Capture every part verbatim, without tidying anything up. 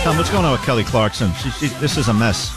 Tom, what's going on with Kelly Clarkson? She, she, this is a mess.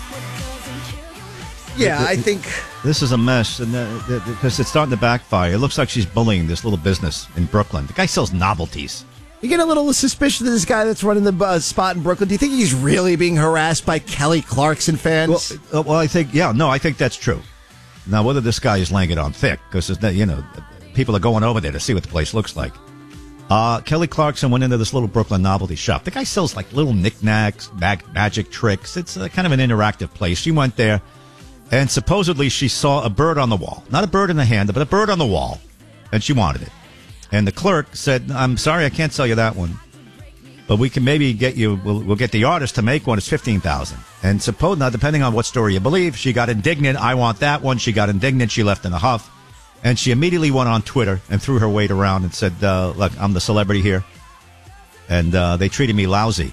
Yeah, it, it, I think this is a mess, and because it's starting to backfire. It looks like she's bullying this little business in Brooklyn. The guy sells novelties. You get a little suspicious of this guy that's running the uh, spot in Brooklyn. Do you think he's really being harassed by Kelly Clarkson fans? Well, uh, well, I think, yeah, no, I think that's true. Now, whether this guy is laying it on thick, because, you know, people are going over there to see what the place looks like. Uh, Kelly Clarkson went into this little Brooklyn novelty shop. The guy sells, like, little knickknacks, mag- magic tricks. It's a, kind of an interactive place. She went there, and supposedly she saw a bird on the wall. Not a bird in the hand, but a bird on the wall, and she wanted it. And the clerk said, I'm sorry, I can't sell you that one. But we can maybe get you, we'll, we'll get the artist to make one. It's fifteen thousand dollars. And suppose, now, depending on what story you believe, she got indignant. I want that one. She got indignant. She left in a huff. And she immediately went on Twitter and threw her weight around and said, uh, look, I'm the celebrity here. And uh, they treated me lousy.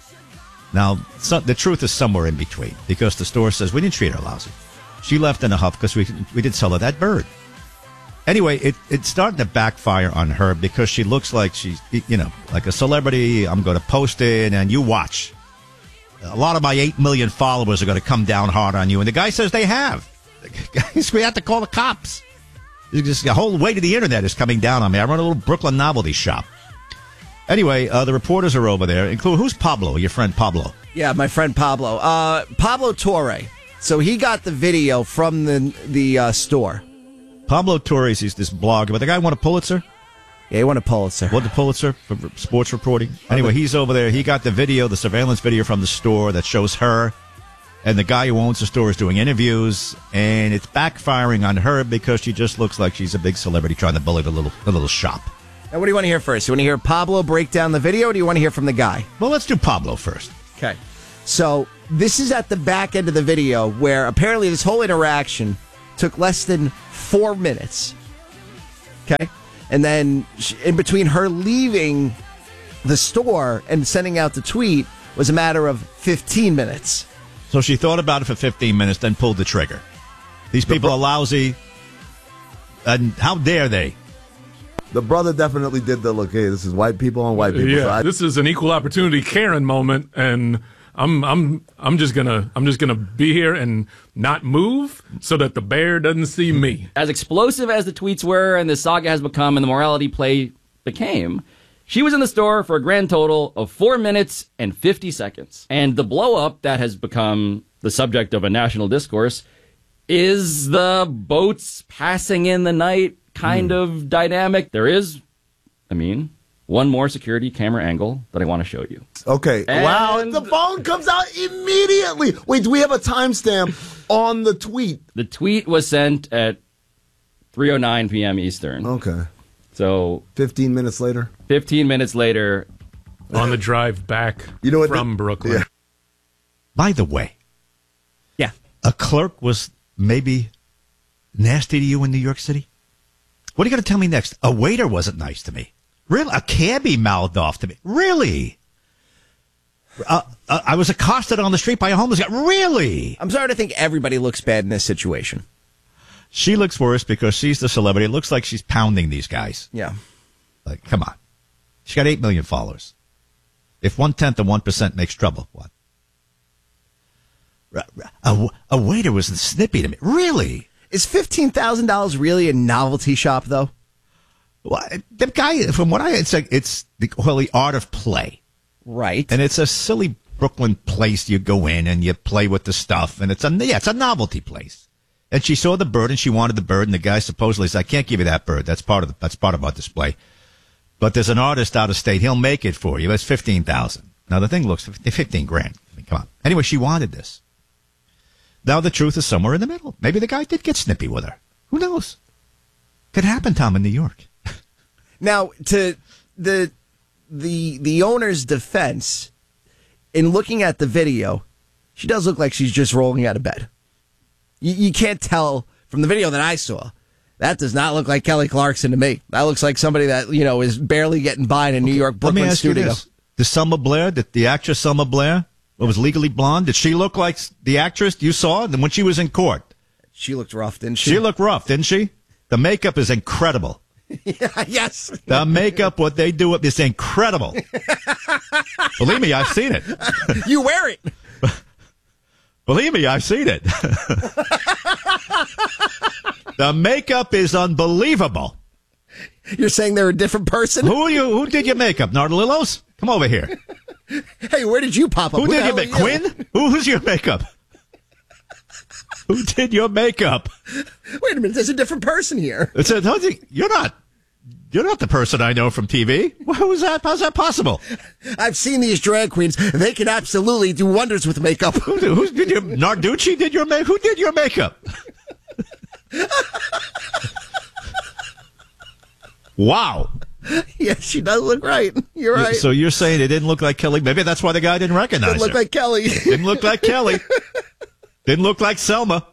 Now, so, the truth is somewhere in between, because the store says we didn't treat her lousy. She left in a huff because we, we did sell her that bird. Anyway, it, it's starting to backfire on her because she looks like she's, you know, like a celebrity. I'm going to post it, and you watch. A lot of my eight million followers are going to come down hard on you. And the guy says they have. Guys, we have to call the cops. Just, the whole weight of the internet is coming down on me. I run a little Brooklyn novelty shop. Anyway, uh, the reporters are over there. Include, who's Pablo, your friend Pablo? Yeah, my friend Pablo. Uh, Pablo Torre. So he got the video from the, the uh, store. Pablo Torres is this blogger, but the guy won a Pulitzer? Yeah, he won a Pulitzer. Won the Pulitzer for sports reporting. Anyway, he's over there. He got the video, the surveillance video from the store that shows her, and the guy who owns the store is doing interviews, and it's backfiring on her because she just looks like she's a big celebrity trying to bully the little the little shop. Now, what do you want to hear first? You want to hear Pablo break down the video, or do you want to hear from the guy? Well, let's do Pablo first. Okay. So this is at the back end of the video where apparently this whole interaction took less than four minutes. Okay? And then in between her leaving the store and sending out the tweet was a matter of fifteen minutes. So she thought about it for fifteen minutes, then pulled the trigger. These people are lousy, and how dare they? The brother definitely did the look, hey, this is white people on white people. Yeah, so I, this is an equal opportunity Karen moment, and I'm I'm I'm just gonna I'm just gonna be here and not move so that the bear doesn't see me. As explosive as the tweets were and the saga has become and the morality play became, she was in the store for a grand total of four minutes and fifty seconds. And the blow up that has become the subject of a national discourse is the boats passing in the night kind mm. of dynamic. There is, I mean, one more security camera angle that I want to show you. Okay. And wow. The phone comes out immediately. Wait, do we have a timestamp on the tweet? The tweet was sent at three oh nine p.m. Eastern. Okay. So fifteen minutes later? fifteen minutes later. On the drive back you know what from the, Brooklyn. Yeah. By the way, yeah, a clerk was maybe nasty to you in New York City? What are you going to tell me next? A waiter wasn't nice to me. Really? A cabbie mouthed off to me. Really? Uh, uh, I was accosted on the street by a homeless guy. Really? I'm sorry to think everybody looks bad in this situation. She looks worse because she's the celebrity. It looks like she's pounding these guys. Yeah. Like, come on. She got eight million followers. If one-tenth of one percent makes trouble, what? A, a waiter was snippy to me. Really? Is fifteen thousand dollars really a novelty shop, though? Well, the guy, from what I, it's like, it's the, well, the art of play. Right. And it's a silly Brooklyn place. You go in and you play with the stuff, and it's a, yeah, it's a novelty place. And she saw the bird and she wanted the bird, and the guy supposedly said, I can't give you that bird. That's part of the, that's part of our display. But there's an artist out of state. He'll make it for you. That's fifteen thousand. Now the thing looks fifteen grand. I mean, come on. Anyway, she wanted this. Now the truth is somewhere in the middle. Maybe the guy did get snippy with her. Who knows? Could happen, Tom, in New York. Now, to the the the owner's defense, in looking at the video, she does look like she's just rolling out of bed. You, you can't tell from the video that I saw. That does not look like Kelly Clarkson to me. That looks like somebody that, you know, is barely getting by in a New York Brooklyn Let me ask studio. You this. The Selma Blair, the, the actress Selma Blair, what was Legally Blonde, did she look like the actress you saw when she was in court? She looked rough, didn't she? She looked rough, didn't she? The makeup is incredible. Yeah, yes. The makeup, what they do, is incredible. Believe me, I've seen it. You wear it. Believe me, I've seen it. The makeup is unbelievable. You're saying they're a different person? Who are you? Who did your makeup? Nardalillos? Come over here. Hey, where did you pop up? Who Who did the your hell makeup? are you? Quinn? Who was your makeup? Who did your makeup? Wait a minute, there's a different person here. It's a, you're not. You're not the person I know from T V. How is that? How's that possible? I've seen these drag queens. They can absolutely do wonders with makeup. Who, who did your Narducci did your make? Who did your makeup? Wow. Yeah, she does look right. You're right. So you're saying it didn't look like Kelly? Maybe that's why the guy didn't recognize It looked her. like Kelly. Didn't look like Kelly. Didn't look like Selma.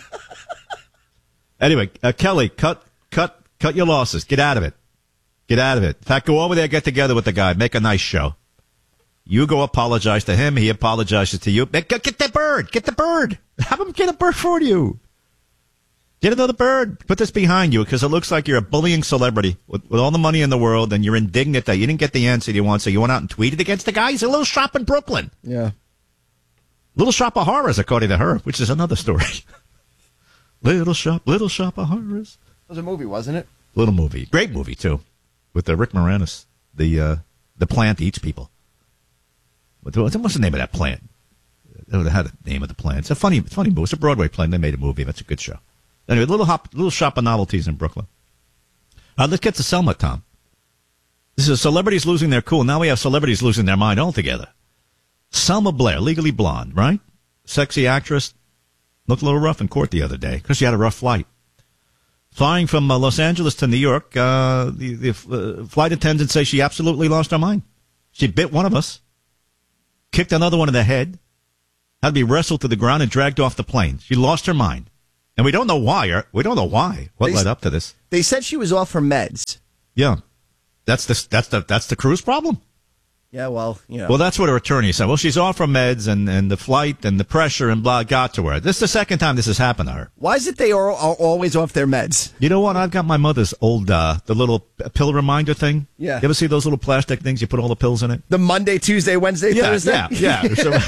Anyway, uh, Kelly, cut, cut, cut your losses. Get out of it. Get out of it. In fact, go over there, get together with the guy, make a nice show. You go apologize to him. He apologizes to you. Get, get the bird. Get the bird. Have him get a bird for you. Get another bird. Put this behind you because it looks like you're a bullying celebrity with, with all the money in the world and you're indignant that you didn't get the answer you want, so you went out and tweeted against the guy. He's a little shop in Brooklyn. Yeah. Little Shop of Horrors, according to her, which is another story. Little Shop, Little Shop of Horrors. It was a movie, wasn't it? Little movie. Great movie, too. With uh, Rick Moranis. The uh, the plant eats people. What, what's the name of that plant? They had a name of the plant. It's a funny, funny movie. It's a Broadway plant. They made a movie. That's a good show. Anyway, little hop, little shop of novelties in Brooklyn. Uh, let's get to Selma, Tom. This is celebrities losing their cool. Now we have celebrities losing their mind altogether. Selma Blair, Legally Blonde, right? Sexy actress. Looked a little rough in court the other day because she had a rough flight. Flying from uh, Los Angeles to New York, uh, the, the uh, flight attendants say she absolutely lost her mind. She bit one of us, kicked another one in the head, had to be wrestled to the ground and dragged off the plane. She lost her mind. And we don't know why. Or we don't know why. What They- led up to this? They said she was off her meds. Yeah, that's the that's the that's the cruise problem. Yeah, well, you know. Well, that's what her attorney said. Well, she's off her meds, and, and the flight and the pressure and blah got to her. This is the second time this has happened to her. Why is it they are, are always off their meds? You know what? I've got my mother's old uh, the little pill reminder thing. Yeah. You ever see those little plastic things? You put all the pills in it. The Monday, Tuesday, Wednesday, Yeah, Thursday? yeah, yeah. So-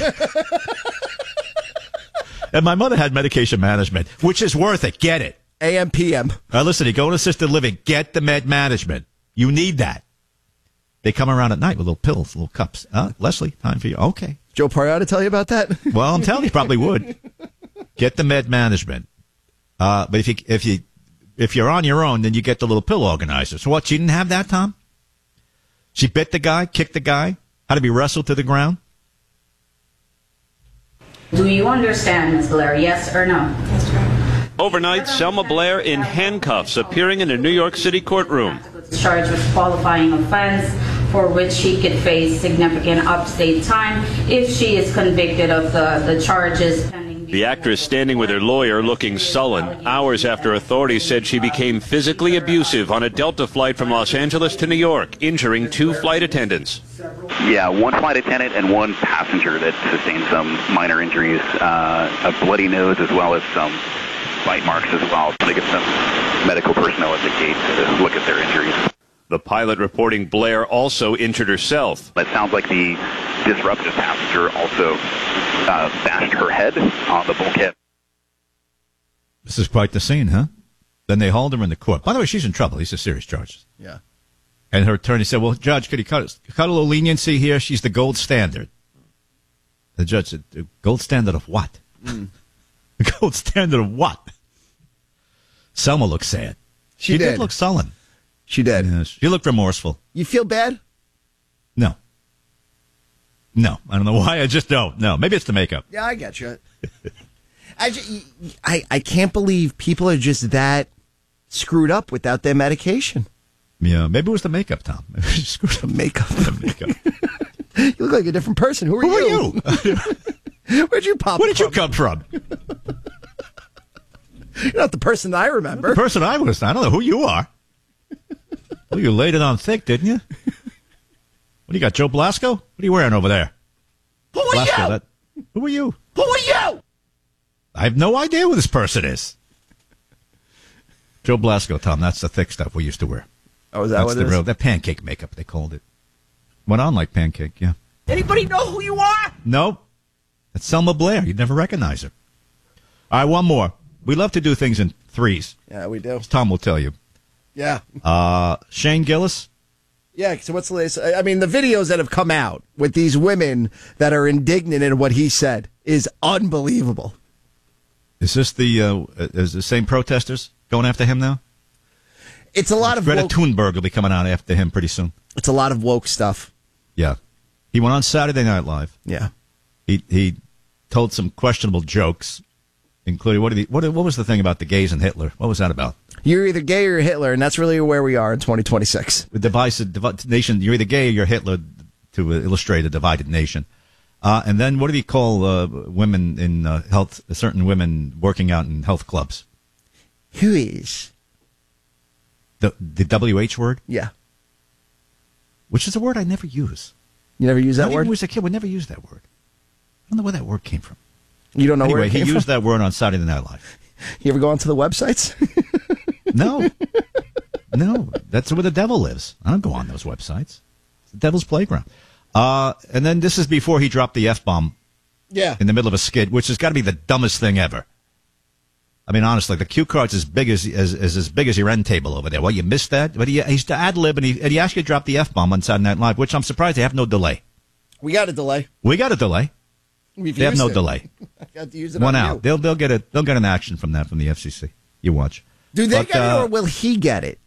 and my mother had medication management, which is worth it. Get it. A M, P M. All right, listen, you go to assisted living, get the med management. You need that. They come around at night with little pills, little cups. Uh, Leslie, time for you. Okay. Joe Pariotta tell you about that? Well, I'm telling you, probably would. Get the med management. Uh, but if you if you if you're on your own, then you get the little pill organizer. So what? She didn't have that, Tom? She bit the guy, kicked the guy, had to be wrestled to the ground. Do you understand, Miz Blair? Yes or no? Overnight, Selma Blair in handcuffs appearing in a New York City courtroom. Charged with qualifying offense for which she could face significant upstate time if she is convicted of the, the charges pending. The actress standing with her lawyer looking sullen hours after authorities said she became physically abusive on a Delta flight from Los Angeles to New York, injuring two flight attendants. Yeah, one flight attendant and one passenger that sustained some minor injuries, uh, a bloody nose as well as some bite marks as well. They get some medical personnel at the gate to look at their injuries. The pilot reporting Blair also injured herself. It sounds like the disruptive passenger also uh, bashed her head on the bulkhead. This is quite the scene, huh? Then they hauled her in the court. By the way, she's in trouble. These are serious charges. Yeah. And her attorney said, well, Judge, could he cut, cut a little leniency here? She's the gold standard. The judge said, the gold standard of what? Mm. The gold standard of what? Selma looked sad. She, she did. did look sullen. She did. Yeah, she looked remorseful. You feel bad? No. No. I don't know why. I just don't. No. Maybe it's the makeup. Yeah, I get you. I, just, I, I can't believe people are just that screwed up without their medication. Yeah, maybe it was the makeup, Tom. Maybe she screwed up Makeup. the makeup. You look like a different person. Who are Who you? are you? Where'd you pop Where did from? you come from? You're not the person that I remember. The person I was. I don't know who you are. Well, you laid it on thick, didn't you? What do you got, Joe Blasco? What are you wearing over there? Who are Blasco, you? that, who are you? Who are you? I have no idea who this person is. Joe Blasco, Tom, that's the thick stuff we used to wear. Oh, is that That's what the it is? real, that pancake makeup, they called it. Went on like pancake, yeah. Anybody know who you are? Nope. That's Selma Blair. You'd never recognize her. All right, one more. We love to do things in threes. Yeah, we do. As Tom will tell you. Yeah. Uh, Shane Gillis. Yeah, so what's the latest? I mean, the videos that have come out with these women that are indignant in what he said is unbelievable. Is this the uh, is the same protesters going after him now? It's a lot of Greta woke, Thunberg will be coming out after him pretty soon. it's a lot of woke stuff. Yeah. He went on Saturday Night Live. Yeah. He he told some questionable jokes, including what did he, what what was the thing about the gays and Hitler? What was that about? You're either gay or Hitler, and that's really where we are in twenty twenty-six. The divisive divi- nation. You're either gay or you're Hitler, to illustrate a divided nation. Uh, and then what did he call uh, women in uh, health? Certain women working out in health clubs. Who is? The the W H word, Yeah. which is a word I never use. You never use that Not even word? when I was a kid, would never use that word. I don't know where that word came from. You don't know Anyway, where it he came used from? that word on Saturday Night Live. You ever go onto the websites? No, no, that's where the devil lives. I don't go on those websites. It's the devil's playground. Uh, and then this is before he dropped the F bomb Yeah. in the middle of a skit, which has got to be the dumbest thing ever. I mean, honestly, the cue card's as big as as, as as big as your end table over there. Well, you missed that, but he he's to ad lib and he and he actually dropped the F bomb on Saturday Night Live, which I'm surprised they have no delay. We got a delay. We got a delay. We've They have used no it. delay. I got to use it One on out. you. They'll they'll get a they'll get an action from that from the F C C. You watch. Do they But, get it, uh, or will he get it?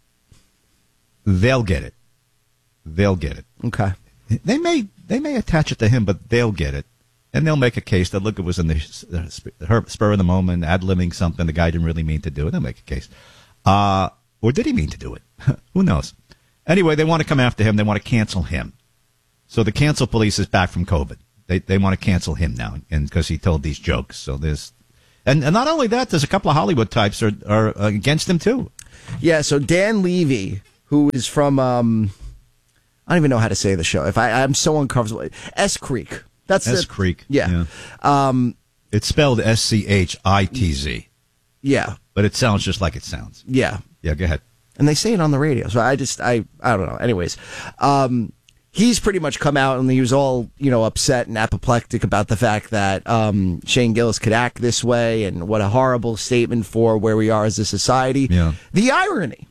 They'll get it. They'll get it. Okay. They may they may attach it to him, but they'll get it, and they'll make a case that look, it was in the her spur of the moment, ad libbing something the guy didn't really mean to do it. They'll make a case, uh, or did he mean to do it? Who knows? Anyway, they want to come after him. They want to cancel him. So the cancel police is back from COVID. They they want to cancel him now, and because he told these jokes. So there's, and, and not only that, there's a couple of Hollywood types are are against him too. Yeah, so Dan Levy, who is from, um, I don't even know how to say the show. If I, I'm so uncomfortable. S Creek. That's S the, Creek. Yeah. yeah. Um, It's spelled S C H I T Z, yeah. but it sounds just like it sounds. Yeah. Yeah, go ahead. And they say it on the radio. So I just, I, I don't know. Anyways, um, he's pretty much come out and he was all, you know, upset and apoplectic about the fact that um, Shane Gillis could act this way and what a horrible statement for where we are as a society. Yeah. The irony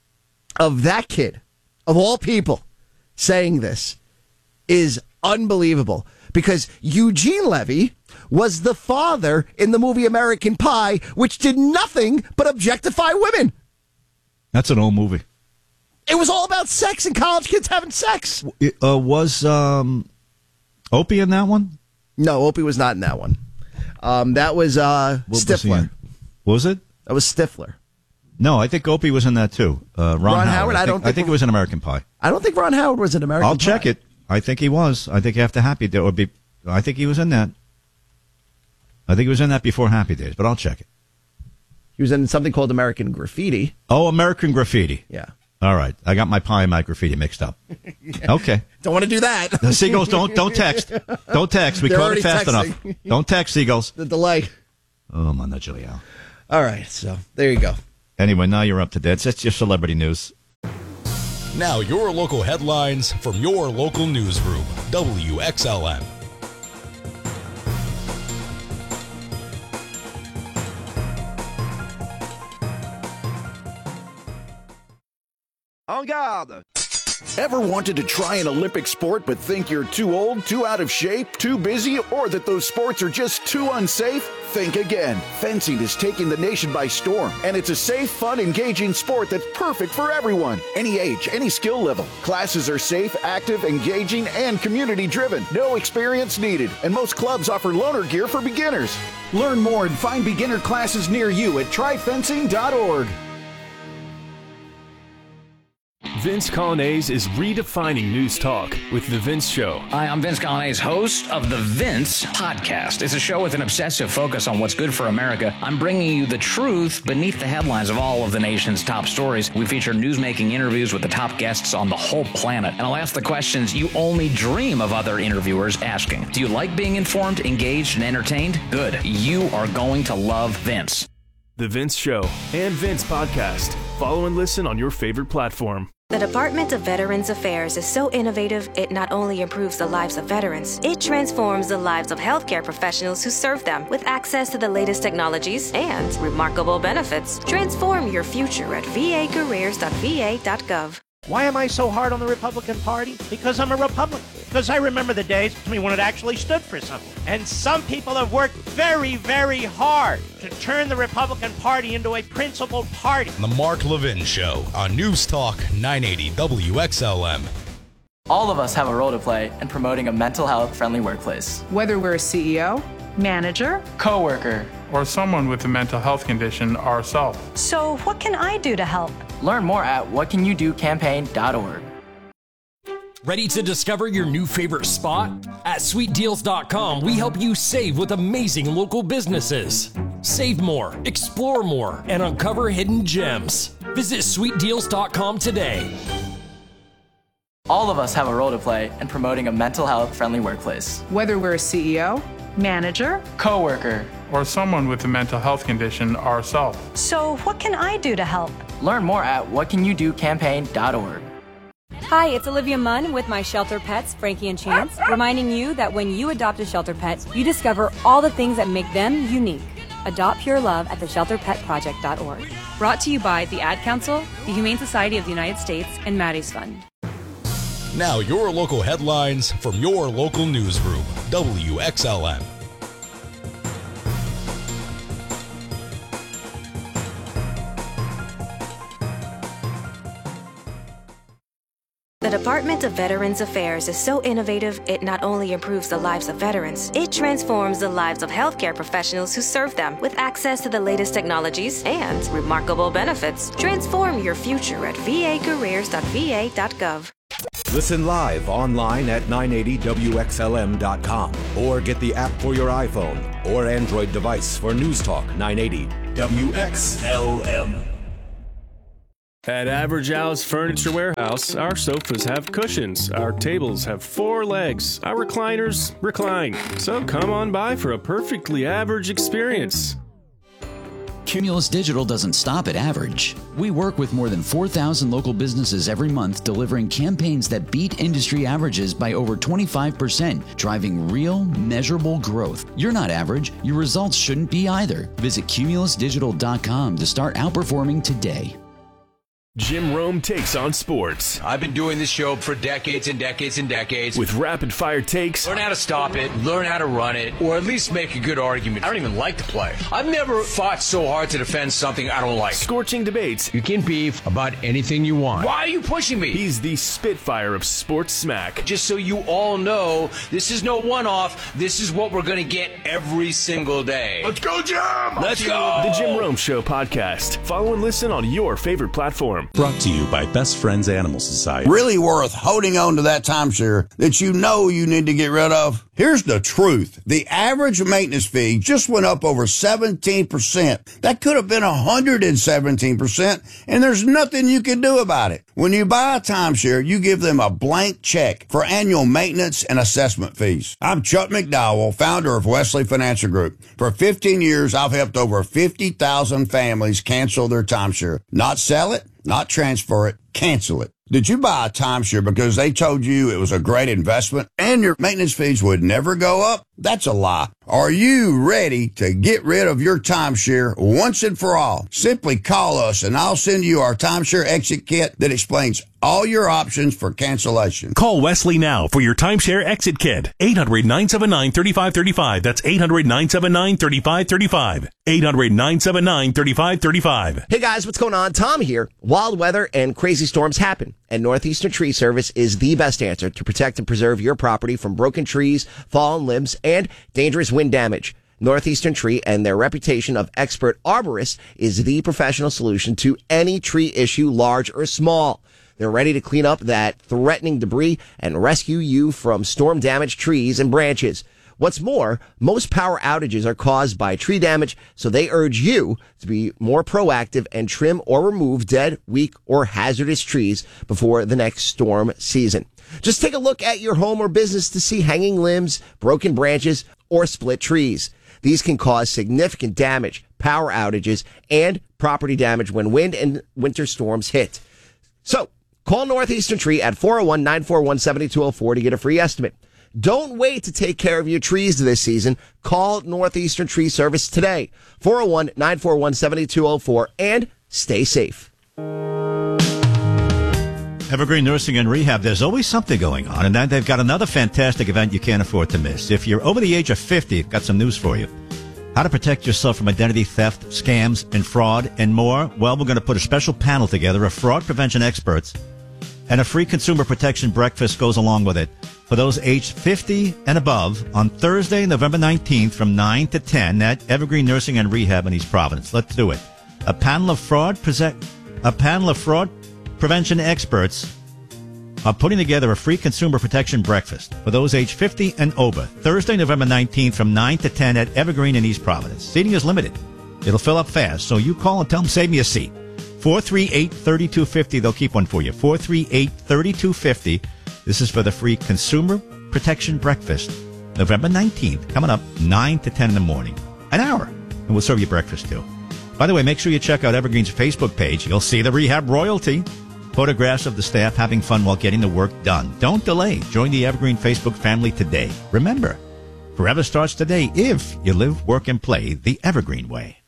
of that kid, of all people, saying this is unbelievable because Eugene Levy was the father in the movie American Pie, which did nothing but objectify women. That's an old movie. It was all about sex and college kids having sex. It, uh, was um, Opie in that one? No, Opie was not in that one. Um, that was uh, What was he Stifler. in? Was it? That was Stifler. No, I think Opie was in that too. Uh, Ron, Ron Howard. Howard? I I think, don't think I think it was an American Pie. I don't think Ron Howard was an American I'll check Pie. it. I think he was. I think after Happy Day or be. I think he was in that. I think he was in that before Happy Days, but I'll check it. He was in something called American Graffiti. Oh, American Graffiti. Yeah. All right, I got my pie and my graffiti mixed up. Okay. Don't want to do that. The seagulls don't don't text. Don't text. We They're caught already it fast texting. enough. Don't text seagulls. The delay. Oh, my Julio. All right, so there you go. Anyway, now you're up to date. That's your celebrity news. Now your local headlines from your local newsroom. W X L N. En garde! Ever wanted to try an Olympic sport but think you're too old, too out of shape, too busy, or that those sports are just too unsafe? Think again. Fencing is taking the nation by storm, and it's a safe, fun, engaging sport that's perfect for everyone. Any age, any skill level. Classes are safe, active, engaging, and community-driven. No experience needed, and most clubs offer loaner gear for beginners. Learn more and find beginner classes near you at try fencing dot org. Vince Colonnese is redefining news talk with The Vince Show. Hi, I'm Vince Colonnese, host of The Vince Podcast. It's a show with an obsessive focus on what's good for America. I'm bringing you the truth beneath the headlines of all of the nation's top stories. We feature newsmaking interviews with the top guests on the whole planet. And I'll ask the questions you only dream of other interviewers asking. Do you like being informed, engaged, and entertained? Good. You are going to love Vince. The Vince Show and Vince Podcast. Follow and listen on your favorite platform. The Department of Veterans Affairs is so innovative, it not only improves the lives of veterans, it transforms the lives of healthcare professionals who serve them with access to the latest technologies and remarkable benefits. Transform your future at v a careers dot v a dot gov. Why am I so hard on the Republican Party? Because I'm a Republican. Because I remember the days when it actually stood for something. And some people have worked very, very hard to turn the Republican Party into a principled party. The Mark Levin Show on News Talk nine eighty W X L M. All of us have a role to play in promoting a mental health friendly workplace. Whether we're a C E O, manager, coworker, or someone with a mental health condition ourselves. So what can I do to help? Learn more at what can you do campaign dot org. Ready to discover your new favorite spot? At sweet deals dot com, we help you save with amazing local businesses. Save more, explore more, and uncover hidden gems. Visit sweet deals dot com today. All of us have a role to play in promoting a mental health friendly workplace. Whether we're a C E O, manager, coworker, or someone with a mental health condition ourselves. So what can I do to help? Learn more at what can you do campaign dot org. Hi, it's Olivia Munn with my shelter pets, Frankie and Chance, reminding you that when you adopt a shelter pet, you discover all the things that make them unique. Adopt pure love at the shelter pet project dot org. Brought to you by the Ad Council, the Humane Society of the United States, and Maddie's Fund. Now your local headlines from your local newsroom, W X L M. The Department of Veterans Affairs is so innovative, it not only improves the lives of veterans, it transforms the lives of healthcare professionals who serve them with access to the latest technologies and remarkable benefits. Transform your future at v a careers dot v a dot gov. Listen live online at nine eighty W X L M dot com or get the app for your iPhone or Android device for News Talk nine eighty W X L M. At Average Al's Furniture Warehouse, our sofas have cushions, our tables have four legs, our recliners recline. So come on by for a perfectly average experience. Cumulus Digital doesn't stop at average. We work with more than four thousand local businesses every month, delivering campaigns that beat industry averages by over twenty-five percent, driving real, measurable growth. You're not average. Your results shouldn't be either. Visit cumulus digital dot com to start outperforming today. Jim Rome takes on sports. I've been doing this show for decades and decades and decades. With rapid fire takes. Learn how to stop it, learn how to run it, or at least make a good argument. I don't even like to play. I've never fought so hard to defend something I don't like. Scorching debates. You can beef about anything you want. Why are you pushing me? He's the Spitfire of sports smack. Just so you all know, this is no one-off. This is what we're going to get every single day. Let's go, Jim! Let's go! The Jim Rome Show podcast. Follow and listen on your favorite platform. Brought to you by Best Friends Animal Society. Really worth holding on to that timeshare that you know you need to get rid of? Here's the truth. The average maintenance fee just went up over seventeen percent. That could have been one hundred seventeen percent, and there's nothing you can do about it. When you buy a timeshare, you give them a blank check for annual maintenance and assessment fees. I'm Chuck McDowell, founder of Wesley Financial Group. For fifteen years, I've helped over fifty thousand families cancel their timeshare. Not sell it, not transfer it, cancel it. Did you buy a timeshare because they told you it was a great investment and your maintenance fees would never go up? That's a lie. Are you ready to get rid of your timeshare once and for all? Simply call us and I'll send you our timeshare exit kit that explains all your options for cancellation. Call Wesley now for your timeshare exit kit. eight hundred, nine seven nine, three five three five. That's eight hundred, nine seven nine, three five three five. eight hundred, nine seven nine, three five three five. Hey guys, what's going on? Tom here. Wild weather and crazy storms happen, and Northeastern Tree Service is the best answer to protect and preserve your property from broken trees, fallen limbs, and dangerous wind damage. Northeastern Tree and their reputation of expert arborists is the professional solution to any tree issue, large or small. They're ready to clean up that threatening debris and rescue you from storm-damaged trees and branches. What's more, most power outages are caused by tree damage, so they urge you to be more proactive and trim or remove dead, weak, or hazardous trees before the next storm season. Just take a look at your home or business to see hanging limbs, broken branches, or split trees. These can cause significant damage, power outages, and property damage when wind and winter storms hit. So, Call Northeastern Tree at four oh one, nine four one, seven two oh four to get a free estimate. Don't wait to take care of your trees this season. Call Northeastern Tree Service today. four oh one, nine four one, seven two oh four and stay safe. Evergreen Nursing and Rehab, there's always something going on, and then they've got another fantastic event you can't afford to miss. If you're over the age of fifty, I've got some news for you. How to protect yourself from identity theft, scams, and fraud, and more. Well, we're going to put a special panel together of fraud prevention experts, and a free consumer protection breakfast goes along with it for those aged fifty and above on Thursday, November nineteenth from nine to ten at Evergreen Nursing and Rehab in East Providence. Let's do it. A panel of fraud present, a panel of fraud prevention experts are putting together a free consumer protection breakfast for those aged fifty and over. Thursday, November nineteenth from nine to ten at Evergreen in East Providence. Seating is limited. It'll fill up fast, so you call and tell them, save me a seat. four three eight, three two five zero. They'll keep one for you. four three eight, three two five zero. This is for the free consumer protection breakfast. November nineteenth, coming up nine to ten in the morning. An hour. And we'll serve you breakfast, too. By the way, make sure you check out Evergreen's Facebook page. You'll see the rehab royalty. Photographs of the staff having fun while getting the work done. Don't delay. Join the Evergreen Facebook family today. Remember, forever starts today if you live, work, and play the Evergreen way.